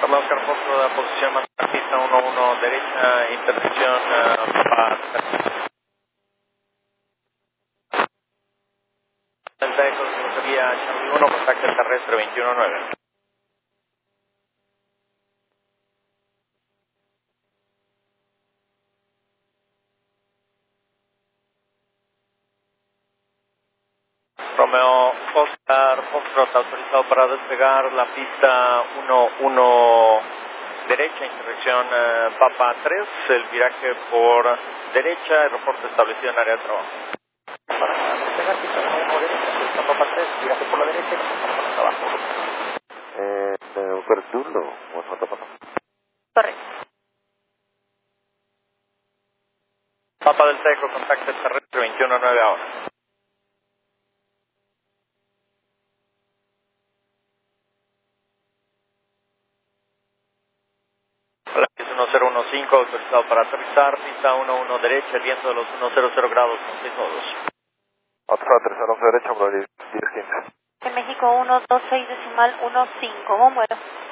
Oscar Foxtrot de posición más pista 11 derecha, intersección Papa. Delta Eco, sería Charlie 1, contacto terrestre 219. Romeo Oscar Foxtrot autorizado para despegar la pista 11 derecha, intersección Papa 3, el viraje por derecha, el reporte establecido en área de trabajo. Para despegar pista 11 derecha, pista Papa 3, viraje por la derecha y reporte para trabajo. Verdurlo, o Correcto. Papa del Teco, contacto terrestre 219 ahora. La 1015 autorizado para aterrizar, pista 11 derecha, el viento de los 100 grados con 6 nodos. Autorizado aterrizar 11 derecha, por 10-15. En México 126.15, ¿cómo muero?